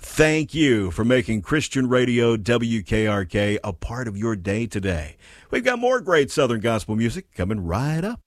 Thank you for making Christian Radio WKRK a part of your day today. We've got more great Southern gospel music coming right up.